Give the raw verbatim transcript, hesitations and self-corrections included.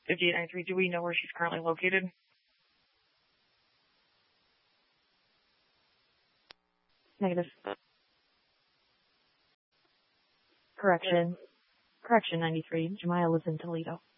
fifty-eight ninety-three, do we know where she's currently located? Negative. Correction. Correction ninety-three. Jemiah lives in Toledo.